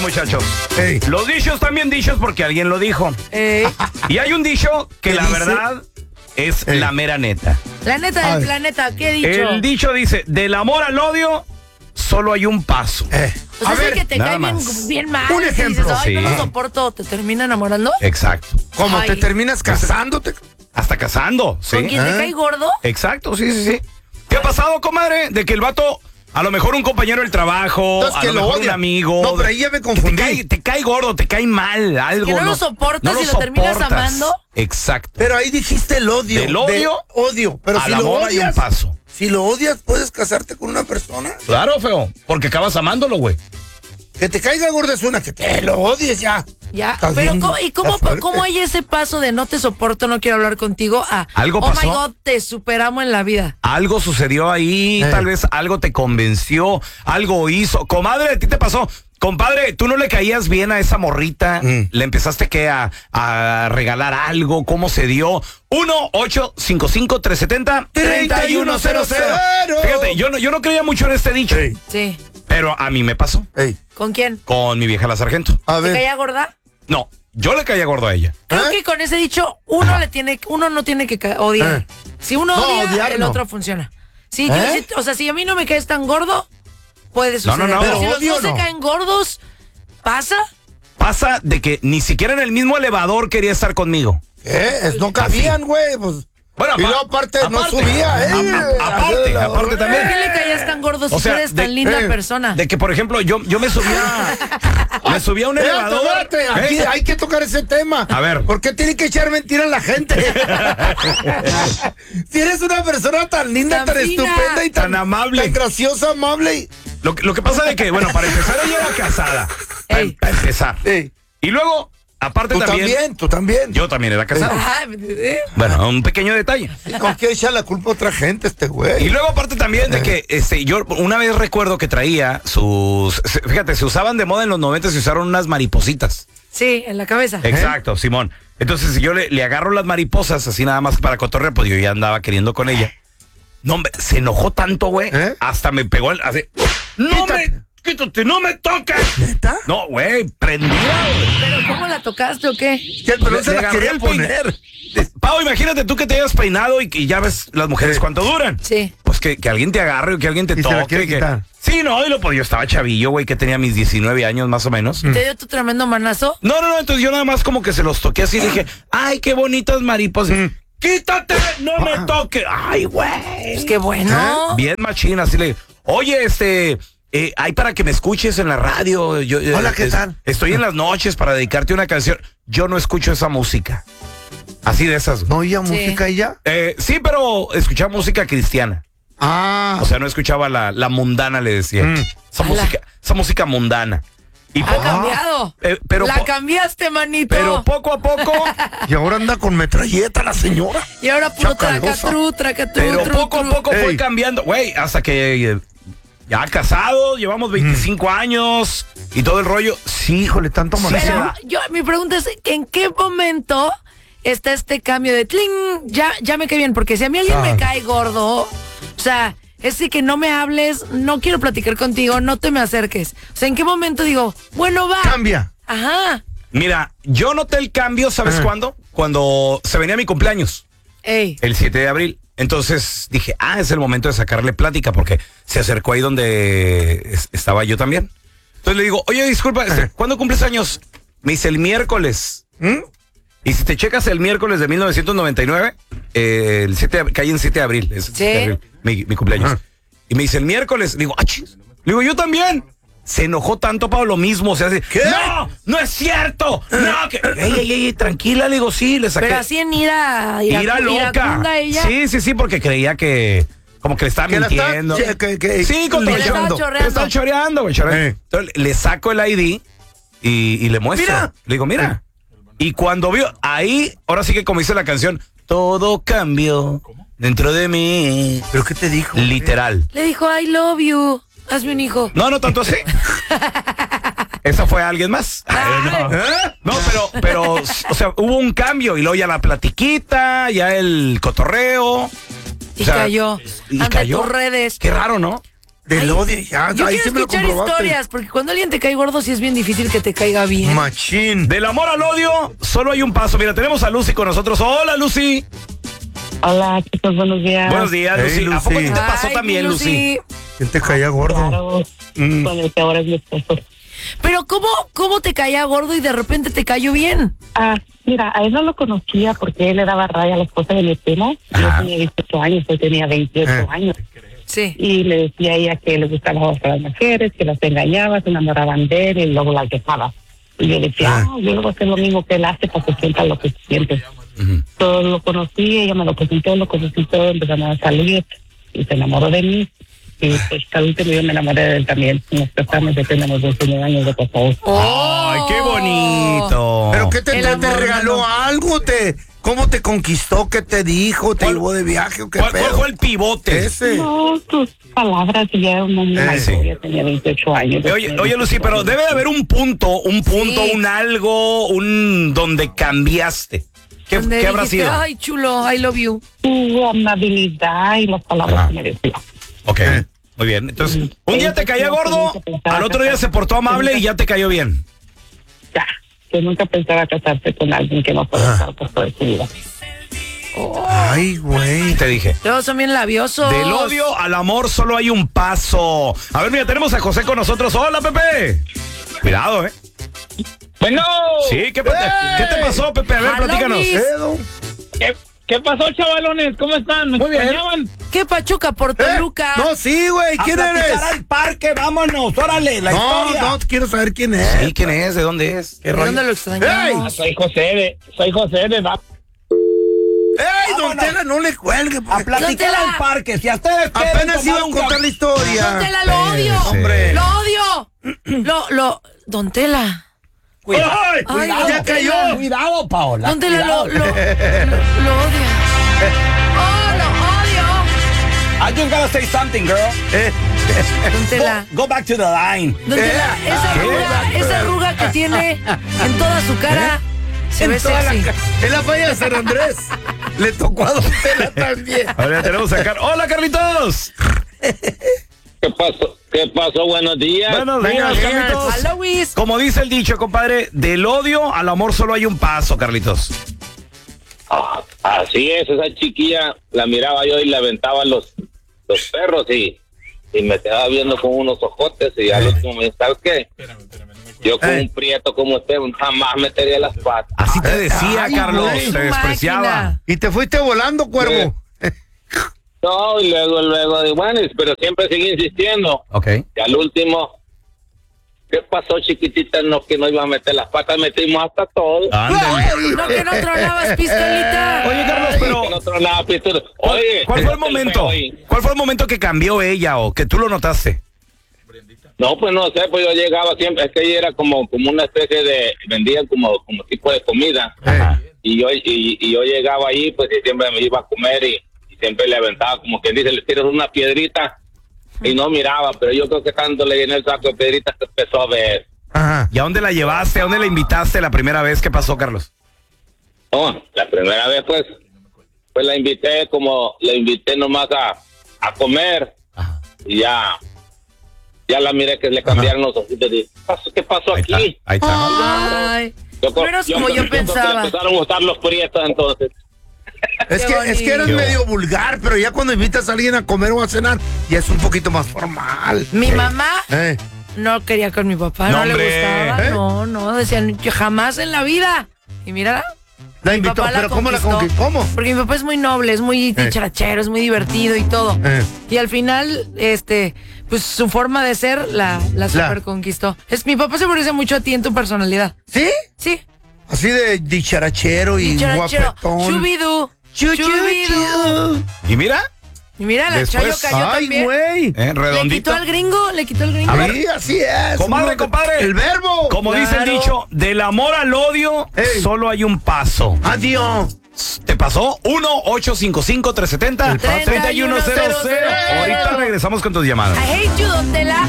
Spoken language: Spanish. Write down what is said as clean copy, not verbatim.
Muchachos, los dichos también dichos porque alguien lo dijo. Y hay un dicho que la verdad es la mera neta. La neta del planeta, ¿qué dicho? El dicho dice, del amor al odio, solo hay un paso. O sea, es que te cae bien mal. Un ejemplo. Dices, ay, no Sí. lo soporto, ¿te termina enamorando? Exacto. ¿Cómo Ay. te terminas casándote? Hasta casando, ¿sí? ¿Con quién te cae gordo? Exacto, sí. ¿Qué ha pasado, comadre? De que el vato, a lo mejor un compañero del trabajo, No, es a que lo lo mejor un odia. amigo. No, pero ahí ya me que confundí. te cae gordo, te cae mal, algo. Que no lo soportas y lo terminas amando. Exacto. Pero ahí dijiste el odio. Del odio odio. Pero al si lo amor hay un odias, paso. si lo odias, ¿puedes casarte con una persona? Claro, feo, porque acabas amándolo, güey. Que te caiga gordo es una, que te lo odies ya. Ya, Estás pero bien- ¿cómo estás fuerte. hay ese paso de no te soporto, no quiero hablar contigo a ¿Algo oh pasó? my God, te superamos en la vida? Algo sucedió ahí, tal vez algo te convenció, algo hizo. Comadre, ¿a ti te pasó? Compadre, ¿tú no le caías bien a esa morrita? ¿Le empezaste a regalar algo? ¿Cómo se dio? 1-855-370-3100. Fíjate, yo no creía mucho en este dicho, Sí. pero a mí me pasó. ¿Con quién? Con mi vieja la sargento. A ¿Te ver. caía gorda? No, yo le caía gordo a ella. Creo que con ese dicho uno no tiene que odiar. Si uno No, odia, odiar el no. otro funciona. Sí, o sea, si a mí no me caes tan gordo, puede suceder. no, Pero no. si los Odio dos se no. caen gordos, ¿pasa? Pasa de que ni siquiera en el mismo elevador quería estar conmigo. No cabían, güey. Pues. Bueno, Y luego aparte no subía, aparte ¿Por también. qué le caías tan gordo si O sea, tú eres tan linda persona? De que, por ejemplo, yo me subía a un elevador. Espérate, aquí hay que tocar ese tema. A ver. ¿Por qué tiene que echar mentira a la gente? Si eres una persona tan linda, Tan tan fina. estupenda y Tan amable. tan graciosa, amable. Y... Lo que pasa es que, bueno, para empezar, ella era casada. Ey. Para empezar. Ey, Y luego, aparte tú también. yo también era casado. Ah, Bueno, un pequeño detalle. ¿Con qué echa la culpa a otra gente este güey? Y luego aparte también de que yo una vez recuerdo que traía fíjate, se usaban de moda en los 90, se usaron unas maripositas. sí, en la cabeza. Exacto, Simón. Entonces, si yo le agarro las mariposas así nada más para cotorrear, pues yo ya andaba queriendo con ella. No, hombre, se enojó tanto, güey. Hasta me pegó así. ¡Quítate, no me toques! ¿Neta? No, güey, prendida, güey. ¿Pero cómo la tocaste o qué? Que el pelón se Le la agarré quería el peine. poner. Pau, imagínate tú que te hayas peinado y ya ves las mujeres cuánto duran. Sí. Pues que alguien te agarre o que alguien te Y se toque. la quiere quitar. Sí, no, pues yo estaba chavillo, güey, que tenía mis 19 años más o menos. ¿Te dio tu tremendo manazo? No, entonces yo nada más como que se los toqué así y dije, ay, qué bonitas mariposas. ¡Quítate! ¡No me toques! ¡Ay, güey! Pues qué bueno. Bien machina, así le digo, oye, hay para que me escuches en la radio. Hola, ¿qué tal? Estoy en las noches para dedicarte una canción. Yo no escucho esa música. Así de esas. ¿No oía música ella? Sí, pero escuchaba música cristiana. O sea, no escuchaba la mundana, le decía. Esa música mundana. Y Ha cambiado. pero la cambiaste, manito. pero poco a poco, Y ahora anda con metralleta la señora. Y ahora puro Chacalosa. tracatru, pero tru, poco a tru. poco fue Ey. cambiando, güey, hasta que ya casados, llevamos 25 años y todo el rollo. Sí, Híjole, tanto Sí, manazo. se Pero da. mi pregunta es, ¿en qué momento está este cambio de tling? Ya me cae bien, porque si a mí alguien me cae gordo, o sea, es de que no me hables, no quiero platicar contigo, no te me acerques. O sea, ¿en qué momento digo, bueno, va? Cambia. Ajá. Mira, yo noté el cambio, ¿sabes cuándo? Cuando se venía mi cumpleaños, Ey. el 7 de abril. Entonces dije, es el momento de sacarle plática porque se acercó ahí donde estaba yo también. Entonces le digo, oye, disculpa, ¿cuándo cumples años? Me dice el miércoles. Y si te checas el miércoles de 1999, cae en 7 de abril. Es 7 de abril, mi cumpleaños. Y me dice el miércoles. Le digo, chis. Le digo, yo también. Se enojó tanto, Pablo, lo mismo. O sea, ¿Qué? No es cierto. No, que. Ey, tranquila, le digo, sí, le saqué. Pero así en ira loca. iracunda ella. Sí, porque creía que. Como que le estaba Que la está- mintiendo. que- Sí, con le estaba chorreando. Le estaba choreando, güey. Entonces le saco el ID y le muestro. Mira. Le digo, mira. Y cuando vio, ahí, ahora sí que como dice la canción, todo cambió dentro de mí. ¿Pero qué te dijo? Literal. Le dijo, I love you. Hazme un hijo. No tanto así. Esa fue alguien más. No, pero, o sea, hubo un cambio y luego ya la platiquita, ya el cotorreo. Y O sea, cayó. y ante cayó. tus redes. Qué raro, ¿no? Del odio, ya. Yo Ahí quiero sí me lo escuchar comprobaste. historias, porque cuando alguien te cae gordo, sí es bien difícil que te caiga bien. Machín. Del amor al odio, solo hay un paso. Mira, tenemos a Lucy con nosotros. Hola, Lucy. Hola, chicos, buenos días. Buenos días, Hey, Lucy. ¿A poco a ti te Lucy. pasó Ay, también, mi Lucy? ¿Quién te caía gordo? Claro, con el que ahora es mi esposo. Pero ¿cómo te caía gordo y de repente te cayó bien? Mira, a él no lo conocía porque él le daba raya a la esposa de mi primo. Yo Ajá. tenía 18 años, él tenía 28 años. Sí. Y le decía a ella que le gustaban otras mujeres, que las engañaba, se enamoraban de él y luego las dejaba. Y yo decía, yo le voy a hacer lo mismo que él hace para que sienta lo que siente. Todo lo conocí, ella me lo presentó, lo conocí todo, empezamos a salir y se enamoró de mí. Y pues al último yo me enamoré de él también. Nos casamos, ya tenemos 19 años de casados. ¡Ay, qué bonito! ¿Pero qué te El amor, regaló no. algo? ¿Cómo te conquistó? ¿Qué te dijo? ¿Te ¿Cuál- llevó de viaje o qué ¿Cuál pedo? fue el pivote? Ese. No, tus palabras, ya una sí. ya tenía 28 años. Oye, Lucy, pero debe de haber un punto, Sí. un algo, donde cambiaste. Donde ¿Qué habrá dijiste, sido? ay, chulo, I love you. Tu amabilidad y las palabras Ajá. que me decía. Ok, muy bien. Entonces, un día te caía gordo, al otro día se portó amable y ya te cayó bien. Ya, que nunca pensaba casarse con alguien que no puede estar por toda su vida. Ay, güey. Te dije. Luego son bien labiosos. Del odio al amor solo hay un paso. A ver, mira, tenemos a José con nosotros. Hola, Pepe. Cuidado, ¿eh? Bueno, Sí, ¿qué te pasó, Pepe? A ver, Hello, platícanos. Luis. ¿qué pasó, chavalones? ¿Cómo están? ¿Me Muy bien. extrañaban? ¿Qué pachuca por Toluca? No, sí, güey. ¿Quién eres? al parque, vámonos, órale, la No, quiero saber quién es. Sí, ¿quién es? ¿De dónde es? ¿Qué ¿De rollo? dónde lo extrañamos? Soy José de ¡Ey, don Tela, no le cuelgue! Pues. platicar al parque, si a ustedes Apenas iba a contar la historia. Don Tela, lo odio. hombre. Lo odio. Don Tela. ¡Ay! Ay, ¡Ya don cayó! Tela. Cuidado, Paola. Don Tela lo odia. ¡Oh, lo odio! I just gotta say something, girl. Don Tela. Go back to the line. Don Tela, esa arruga que tiene en toda su cara se ve sexy. En la falla de San Andrés. Le tocó a don Tela también. Ahora tenemos a Hola, Carlitos. ¿Qué pasó? Buenos días. Buenos Venga, días, venga. Carlitos. Hola, Luis. Como dice el dicho, compadre, del odio al amor solo hay un paso, Carlitos. Así es, esa chiquilla la miraba yo y le aventaba los perros y me quedaba viendo con unos ojotes y al último me dice, ¿sabes qué? Yo con un prieto como usted jamás metería las patas. Así te decía, Ay, Carlos. güey. Te despreciaba. Máquina. Y te fuiste volando, cuervo. No, y luego, de bueno, pero siempre sigue insistiendo. Ok. Y al último, ¿qué pasó, chiquitita? No, que no iba a meter las patas, metimos hasta todo. Ándale. No, que no tronabas pistolita. Oye, Carlos, pero Que no tronaba pistola. Oye, ¿cuál fue el fíjate momento? feo ahí. ¿Cuál fue el momento que cambió ella o que tú lo notaste? No, pues no sé, pues yo llegaba siempre, es que ella era como una especie de, vendían como tipo de comida. Ajá. Y yo llegaba ahí, pues y siempre me iba a comer y siempre le aventaba, como quien dice, le tiras una piedrita y no miraba, pero yo creo que tanto le llené el saco de piedritas que empezó a ver. Ajá. ¿Y a dónde la llevaste? ¿A dónde la invitaste la primera vez? ¿Qué pasó, Carlos? No, la primera vez pues la invité nomás a comer. Ajá. Y ya la miré que le cambiaron los ojitos y ¿qué pasó Ahí aquí? está. Ahí está. Ay, no eras como yo creo que pensaba. le empezaron a gustar los prietos entonces. Es que eres bonito. medio vulgar, pero ya cuando invitas a alguien a comer o a cenar, ya es un poquito más formal. Mi mamá Eh. no quería con mi papá, No, no le hombre. gustaba. ¿Eh? No, decían, yo jamás en la vida. Y mira, La mi invitó, papá pero ¿cómo la conquistó? ¿Cómo? Porque mi papá es muy noble, es muy dicharachero, es muy divertido y todo. Y al final, pues su forma de ser la super conquistó. Mi papá se parece mucho a ti en tu personalidad. ¿Sí? Sí. Así de dicharachero y Dicharachero. guapetón. Chubidú. Chu, chu, Chubidú. chu. Y mira, Y mira, la Después- Chayo cayó Ay, también. güey. Le quitó redondito. al gringo, le quitó al gringo. A ver. Sí, así es. Comadre, compadre. El verbo. Como dice el Claro. dicho, del amor al odio, Ey. solo hay un paso. Adiós. ¿Te pasó? 1-855-370-3100. Ahorita regresamos con tus llamadas. I hate you, Don Tela.